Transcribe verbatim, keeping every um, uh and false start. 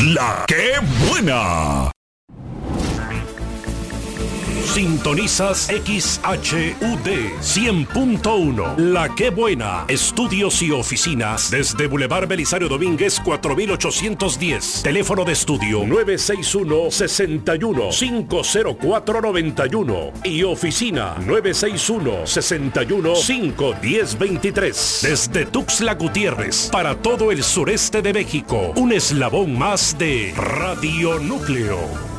La Que Buena. Sintonizas X H U D cien punto uno. La Que Buena. Estudios y oficinas desde Boulevard Belisario Domínguez cuatro mil ochocientos diez. Teléfono de estudio nueve seis uno, seis uno, cinco cero cuatro, nueve uno. Y oficina nueve seis uno, seis uno, cinco uno cero, dos tres. Desde Tuxtla Gutiérrez para todo el sureste de México. Un eslabón más de Radio Núcleo.